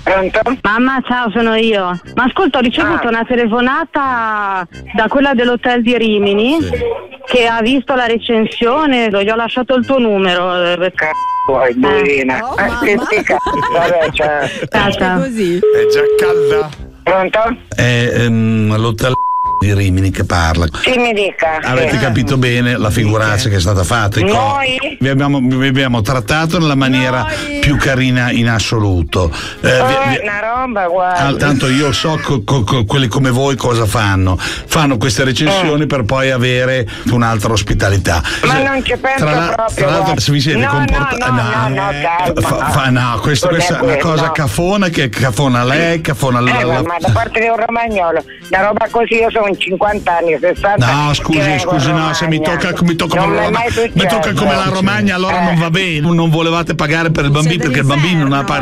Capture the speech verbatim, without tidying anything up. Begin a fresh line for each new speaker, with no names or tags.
Pronto?
Mamma, ciao, sono io. Ma ascolta, ho ricevuto
Ah.
una telefonata da quella dell'hotel di Rimini,
Sì.
che ha visto la recensione, gli ho lasciato il tuo numero.
Cazzo vuoi, Burina?
Oh,
Eh,
mamma.
che ti cazzo, vabbè, cioè.
Ciao, ciao.
Così.
È già calda?
Pronto?
È ehm, l'hotel di Rimini che parla.
Sì, mi dica.
Avete
Sì.
capito bene la figuraccia che è stata fatta? i co-
Noi?
Vi abbiamo, vi abbiamo trattato nella maniera
Noi?
più carina in assoluto. Eh, vi-
Oh,
vi-
una roba, guarda.
Ah, tanto io so co- co- co- quelli come voi cosa fanno. Fanno queste recensioni per poi avere un'altra ospitalità.
Ma
Se-
non ci penso
tra, la-
proprio,
tra l'altro,
guarda.
se vi siete
No,
comportati.
no, no, no, no, calma.
fa, fa- no, questo,
Non è
questa è una
quello,
cosa
no.
cafona che cafona lei, cafona la.
Eh,
la-
ma da parte di un romagnolo, una roba così, io sono cinquanta anni, sessanta.
No,
che
scusi,
vengo
scusi,
in
no, se mi
Romagna.
tocca, mi tocca,
Non
come,
mi è
la,
mai
mi tocca
successo.
come la Romagna, allora
Eh.
non va bene. Non volevate pagare per il bambino
Siete
perché il bambino non ha
d'inferno.